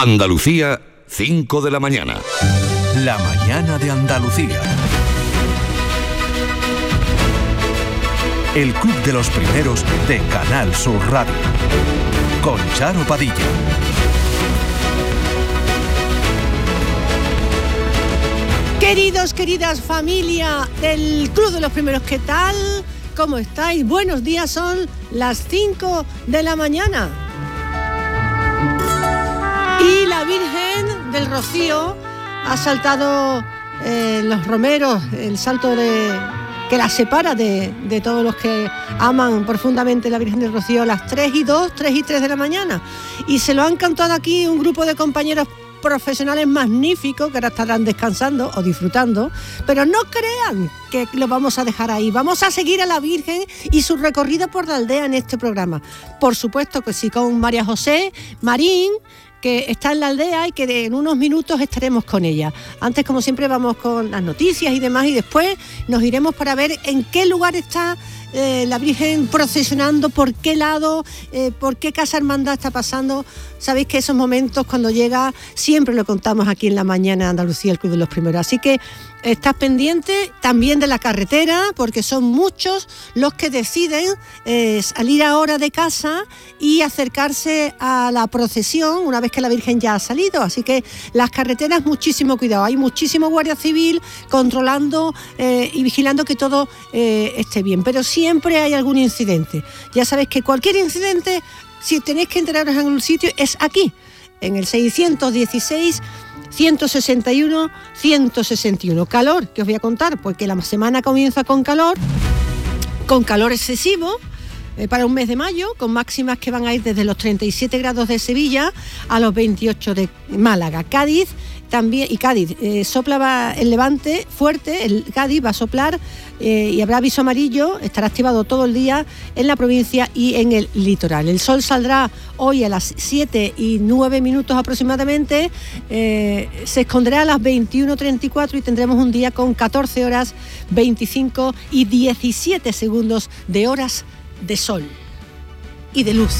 Andalucía, 5 de la mañana. La mañana de Andalucía. El Club de los Primeros de Canal Sur Radio. Con Charo Padilla. Queridos, queridas familia del Club de los Primeros, ¿qué tal? ¿Cómo estáis? Buenos días, son las 5 de la mañana. Y la Virgen del Rocío ha saltado los romeros, el salto que la separa de todos los que aman profundamente la Virgen del Rocío a las 3 y 3 de la mañana. Y se lo han cantado aquí un grupo de compañeros profesionales magníficos que ahora estarán descansando o disfrutando, pero no crean que lo vamos a dejar ahí. Vamos a seguir a la Virgen y su recorrido por la aldea en este programa. Por supuesto que sí, con María José Marín, que está en la aldea y que en unos minutos estaremos con ella. Antes, como siempre, vamos con las noticias y demás, y después nos iremos para ver en qué lugar está la Virgen procesionando, por qué lado, por qué casa hermandad está pasando. Sabéis que esos momentos cuando llega siempre lo contamos aquí en la mañana de Andalucía, el Club de los Primeros. Así que estás pendiente también de la carretera, porque son muchos los que deciden salir ahora de casa y acercarse a la procesión una vez que la Virgen ya ha salido. Así que las carreteras, muchísimo cuidado. Hay muchísimo guardia civil controlando y vigilando que todo esté bien. Pero siempre hay algún incidente. Ya sabéis que cualquier incidente, si tenéis que enteraros en un sitio, es aquí, en el 616 161 161. Calor, que os voy a contar, porque la semana comienza con calor excesivo, para un mes de mayo, con máximas que van a ir desde los 37 grados de Sevilla a los 28 de Málaga. Cádiz también, y Cádiz sopla el levante fuerte, el Cádiz va a soplar y habrá aviso amarillo, estará activado todo el día en la provincia y en el litoral. El sol saldrá hoy a las 7:09 aproximadamente, se esconderá a las 21:34 y tendremos un día con 14 horas 25 y 17 segundos de horas de sol y de luz.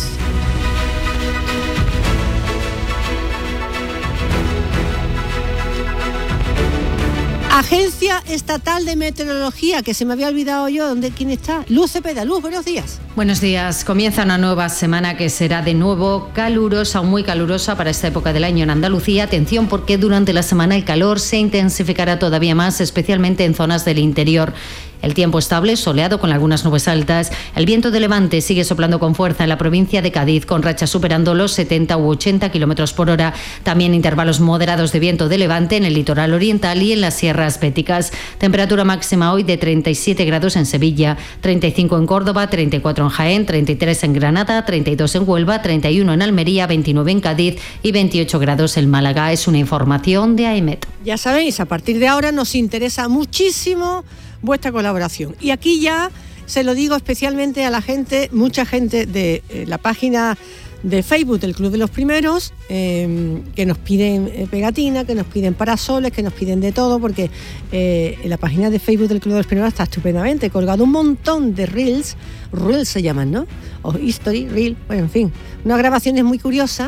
Agencia Estatal de Meteorología, que se me había olvidado yo, ¿quién está? Luz Cepeda. Luz, buenos días. Buenos días. Comienza una nueva semana que será de nuevo calurosa o muy calurosa para esta época del año en Andalucía. Atención, porque durante la semana el calor se intensificará todavía más, especialmente en zonas del interior. El tiempo estable, soleado con algunas nubes altas. El viento de levante sigue soplando con fuerza en la provincia de Cádiz, con rachas superando los 70 u 80 kilómetros por hora. También intervalos moderados de viento de levante en el litoral oriental y en las sierras béticas. Temperatura máxima hoy de 37 grados en Sevilla, 35 en Córdoba, 34 en Jaén, 33 en Granada, 32 en Huelva, 31 en Almería, 29 en Cádiz y 28 grados en Málaga. Es una información de AEMET. Ya sabéis, a partir de ahora nos interesa muchísimo vuestra colaboración. Y aquí ya se lo digo especialmente a la gente, mucha gente de la página de Facebook del Club de los Primeros, que nos piden pegatina, que nos piden parasoles, que nos piden de todo, porque en la página de Facebook del Club de los Primeros está estupendamente colgado un montón de reels se llaman, ¿no? O history, reel, bueno, en fin, unas grabaciones muy curiosas,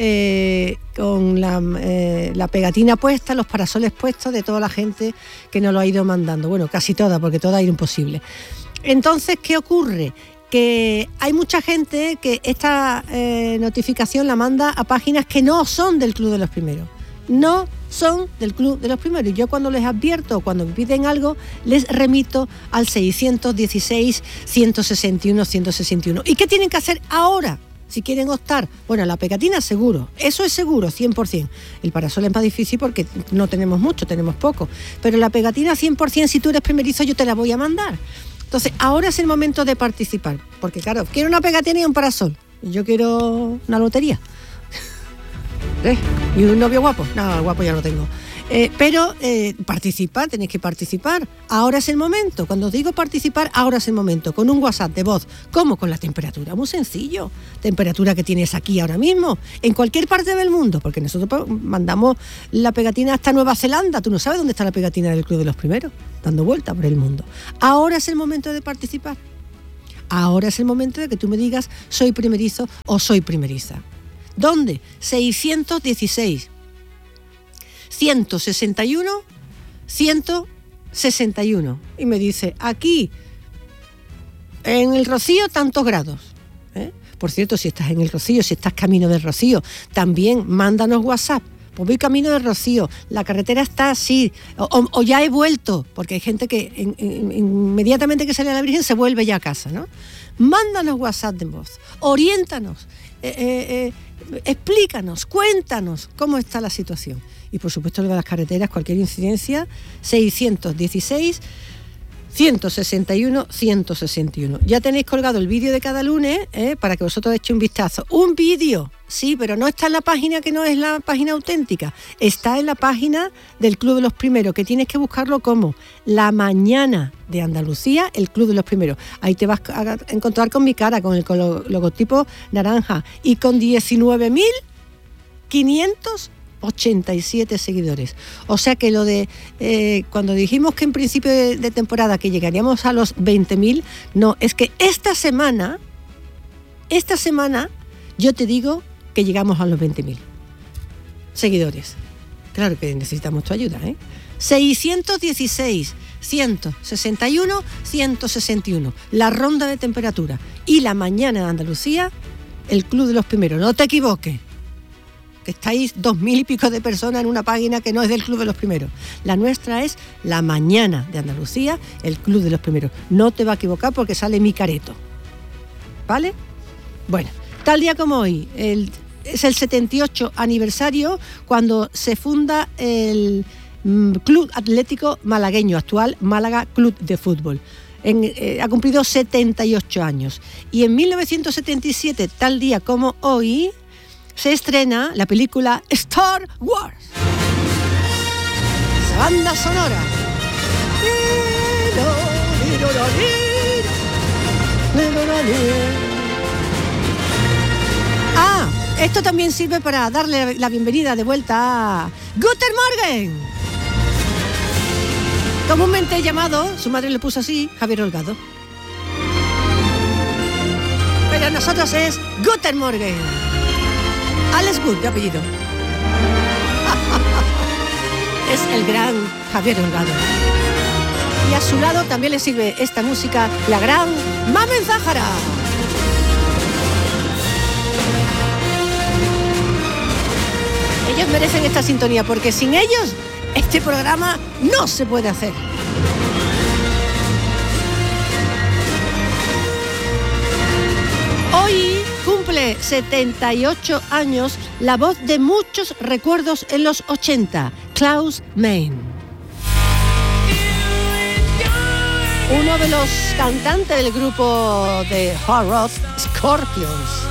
con la pegatina puesta, los parasoles puestos de toda la gente que nos lo ha ido mandando. Bueno, casi toda, porque toda era imposible. Entonces, ¿qué ocurre? Que hay mucha gente que esta notificación la manda a páginas que no son del Club de los Primeros. No son del Club de los Primeros. Y yo cuando les advierto, cuando me piden algo, les remito al 616 161 161. ¿Y qué tienen que hacer ahora? Si quieren optar, bueno, la pegatina seguro, eso es seguro, 100%. El parasol es más difícil porque no tenemos mucho, tenemos poco. Pero la pegatina 100%, si tú eres primerizo, yo te la voy a mandar. Entonces, ahora es el momento de participar. Porque claro, quiero una pegatina y un parasol. Y yo quiero una lotería. ¿Y un novio guapo? No, guapo ya lo tengo. Pero participar, tenéis que participar. Ahora es el momento. Cuando os digo participar, ahora es el momento. Con un WhatsApp de voz. ¿Cómo? Con la temperatura. Muy sencillo. Temperatura que tienes aquí ahora mismo. En cualquier parte del mundo. Porque nosotros mandamos la pegatina hasta Nueva Zelanda. Tú no sabes dónde está la pegatina del Club de los Primeros. Dando vuelta por el mundo. Ahora es el momento de participar. Ahora es el momento de que tú me digas soy primerizo o soy primeriza. ¿Dónde? 616, 161, 161. Y me dice, aquí, en el Rocío, tantos grados. Por cierto, si estás en el Rocío, si estás camino del Rocío, también mándanos WhatsApp. Pues voy camino del Rocío, la carretera está así, o ya he vuelto, porque hay gente que inmediatamente que sale a la Virgen se vuelve ya a casa, ¿no? Mándanos WhatsApp de voz, oriéntanos, explícanos, cuéntanos cómo está la situación. Y por supuesto lo de las carreteras, cualquier incidencia, 616, 161, 161. Ya tenéis colgado el vídeo de cada lunes para que vosotros echéis un vistazo. Un vídeo, sí, pero no está en la página que no es la página auténtica. Está en la página del Club de los Primeros, que tienes que buscarlo como La Mañana de Andalucía, el Club de los Primeros. Ahí te vas a encontrar con mi cara, con el logotipo naranja y con 19.587 seguidores. O sea que lo de cuando dijimos que en principio de temporada que llegaríamos a los 20.000, no, es que esta semana yo te digo que llegamos a los 20.000 seguidores. Claro que necesitamos tu ayuda, 616, 161, 161, la ronda de temperatura. Y La Mañana de Andalucía, el Club de los Primeros. No te equivoques, que estáis 2.000 y pico de personas en una página que no es del Club de los Primeros. La nuestra es La Mañana de Andalucía, el Club de los Primeros. No te va a equivocar porque sale mi careto, ¿vale? Bueno, tal día como hoy, es el 78 aniversario cuando se funda el Club Atlético Malagueño, actual Málaga Club de Fútbol. Ha cumplido 78 años. Y en 1977, tal día como hoy, se estrena la película Star Wars. Esa banda sonora. Esto también sirve para darle la bienvenida de vuelta a Guten Morgen, comúnmente llamado, su madre le puso así, Javier Holgado. Pero nosotros es Guten Morgen. Alles gut, de apellido. Es el gran Javier Holgado. Y a su lado también le sirve esta música la gran Mamen Zahara. Ellos merecen esta sintonía porque sin ellos este programa no se puede hacer. Hoy cumple 78 años la voz de muchos recuerdos en los 80, Klaus Meine. Uno de los cantantes del grupo de hard rock Scorpions.